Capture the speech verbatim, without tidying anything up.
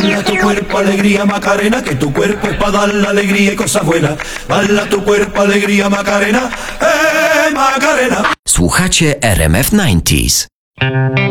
Baila tu cuerpo, alegría, Macarena, que tu cuerpo es para dar la alegría y cosas buenas. Baila tu cuerpo, alegría, Macarena, eh, Macarena. Słuchacie R M F dziewięćdziesiąt.